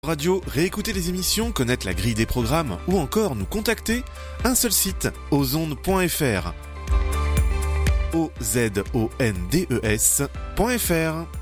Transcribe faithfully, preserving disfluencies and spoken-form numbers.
Radio, réécouter les émissions, connaître la grille des programmes ou encore nous contacter, un seul site, ozondes point f r. O Z O N D E S point F R.